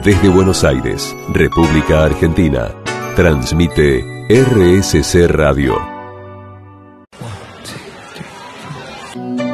Desde Buenos Aires, República Argentina, transmite RSC Radio.